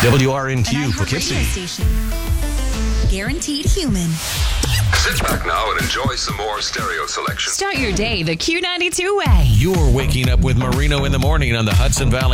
WRNQ Poughkeepsie. Station. Guaranteed human. Sit back now and enjoy some more stereo selection. Start your day the Q92 way. You're waking up with Marino in the morning on the Hudson Valley